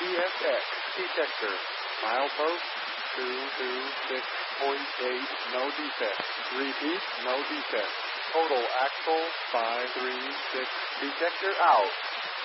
CSX detector. Milepost 226.8, no defect. Repeat, no defect. Total axle 536. Detector out.